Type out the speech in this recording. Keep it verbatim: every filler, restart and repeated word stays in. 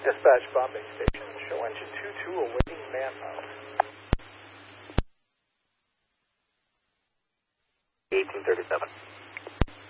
Dispatch Bombay Station, show engine two two awaiting manpower. eighteen thirty-seven.